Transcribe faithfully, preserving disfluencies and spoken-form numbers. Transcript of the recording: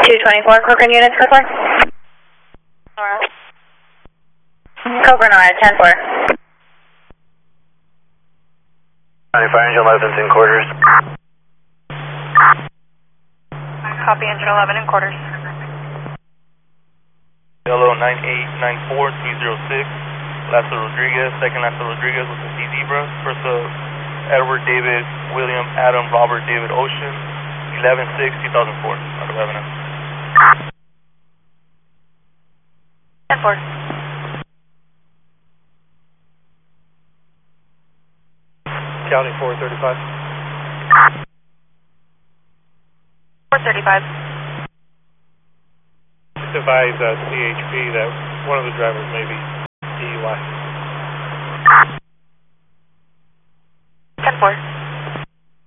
two twenty-four, Cochrane units, code four. Nora. Cobra Nora, ten four. Fire engine eleven's in quarters. Copy engine eleven in quarters. Hello, nine eight nine four three zero six. Lasso Rodriguez, second Lasso Rodriguez with the C Zebra. First of Edward David William Adam Robert David Ocean, eleven six two thousand four. Out of Avenue. ten four. County four thirty-five. four thirty-five. Advise uh, C H P that one of the drivers may be D U I.